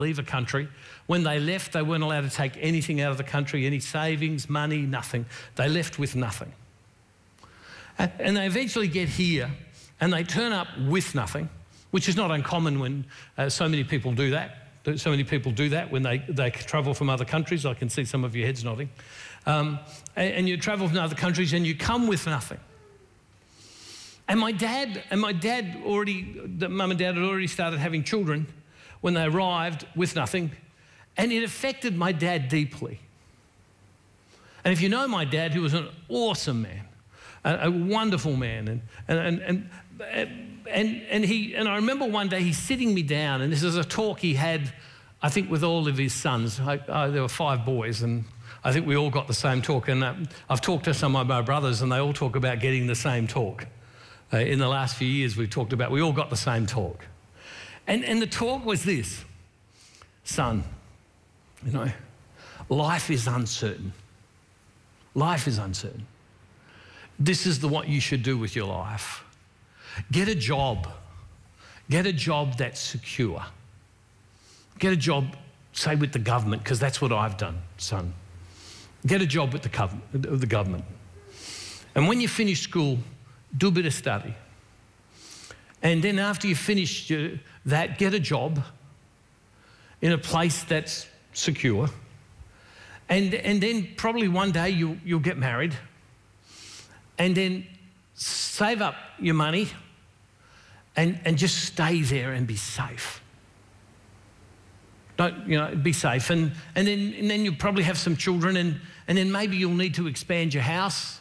leave a country. When they left, they weren't allowed to take anything out of the country, any savings, money, nothing. They left with nothing. And they eventually get here and they turn up with nothing, which is not uncommon when so many people do that. So many people do that when they travel from other countries. I can see some of your heads nodding. And you travel from other countries and you come with nothing. And my dad already, mum and dad had already started having children when they arrived with nothing. And it affected my dad deeply. And if you know my dad, he was an awesome man, a wonderful man. And I remember one day he's sitting me down, and this is a talk he had, I think, with all of his sons. There were 5 boys, and I think we all got the same talk. And I've talked to some of my brothers, and they all talk about getting the same talk. In the last few years, we all got the same talk. And the talk was this: son, you know, life is uncertain. Life is uncertain. This is what you should do with your life. Get a job. Get a job that's secure. Get a job, say, with the government, because that's what I've done, son. Get a job with the government. And when you finish school, do a bit of study. And then after you finish that, get a job in a place that's secure. And then probably one day you'll get married. And then save up your money and just stay there and be safe. Be safe. And then you'll probably have some children, and then maybe you'll need to expand your house.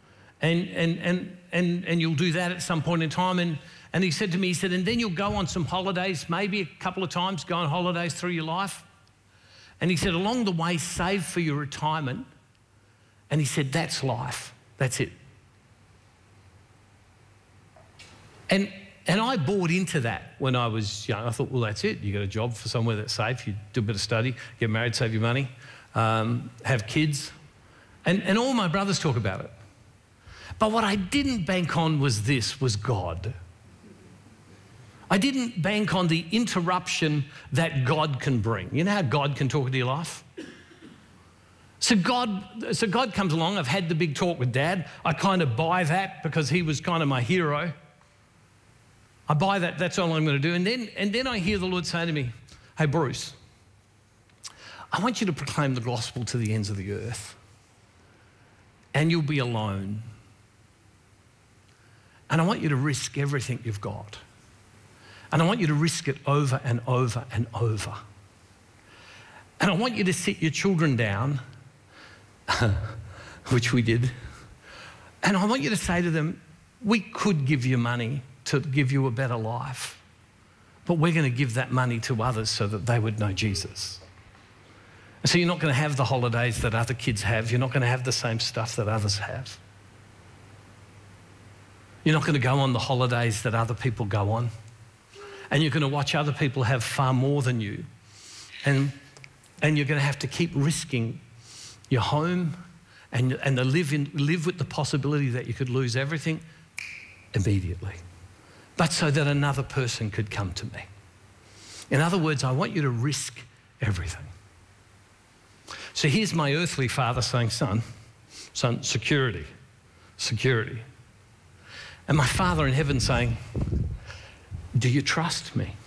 And you'll do that at some point in time. And he said to me, and then you'll go on some holidays, maybe a couple of times, go on holidays through your life. And he said, along the way, save for your retirement. And he said, that's life. That's it. And I bought into that when I was young. I thought, well, that's it. You got a job for somewhere that's safe. You do a bit of study, get married, save your money, have kids. And all my brothers talk about it. But what I didn't bank on was God. I didn't bank on the interruption that God can bring. You know how God can talk into your life? So God comes along. I've had the big talk with Dad. I kind of buy that because he was kind of my hero. I buy that. That's all I'm going to do. And then I hear the Lord say to me, hey, Bruce, I want you to proclaim the gospel to the ends of the earth. And you'll be alone. And I want you to risk everything you've got. And I want you to risk it over and over and over. And I want you to sit your children down, which we did. And I want you to say to them, we could give you money to give you a better life, but we're going to give that money to others so that they would know Jesus. And so you're not going to have the holidays that other kids have. You're not going to have the same stuff that others have. You're not going to go on the holidays that other people go on. And you're going to watch other people have far more than you. And you're going to have to keep risking your home and live with the possibility that you could lose everything immediately, but so that another person could come to me. In other words, I want you to risk everything. So here's my earthly father saying, son, security. And my Father in heaven saying, do you trust me?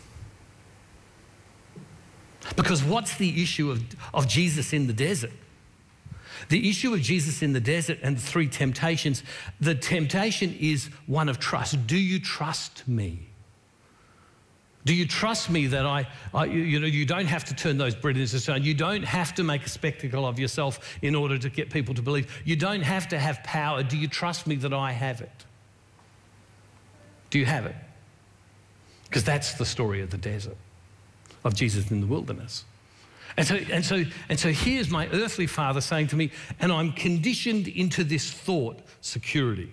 Because what's the issue of Jesus in the desert? The issue of Jesus in the desert and the 3 temptations, the temptation is one of trust. Do you trust me? Do you trust me that you don't have to turn those bread into stone. You don't have to make a spectacle of yourself in order to get people to believe. You don't have to have power. Do you trust me that I have it? Do you have it? Because that's the story of the desert, of Jesus in the wilderness. And so here's my earthly father saying to me, and I'm conditioned into this thought, security.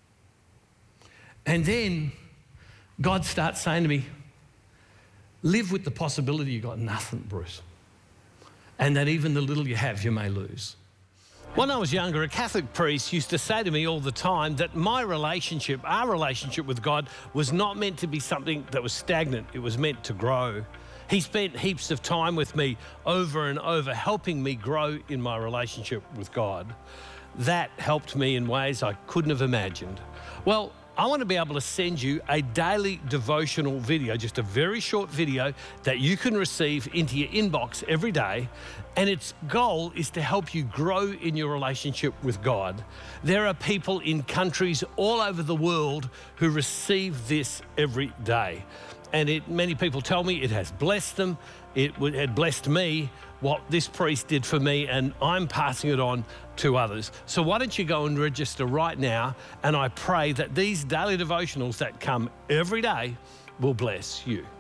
And then God starts saying to me, live with the possibility you got nothing, Bruce, and that even the little you have, you may lose. When I was younger, a Catholic priest used to say to me all the time that our relationship with God was not meant to be something that was stagnant. It was meant to grow. He spent heaps of time with me over and over, helping me grow in my relationship with God. That helped me in ways I couldn't have imagined. Well, I want to be able to send you a daily devotional video, just a very short video that you can receive into your inbox every day. And its goal is to help you grow in your relationship with God. There are people in countries all over the world who receive this every day. And many people tell me it has blessed them. It had blessed me, what this priest did for me, and I'm passing it on to others. So why don't you go and register right now, and I pray that these daily devotionals that come every day will bless you.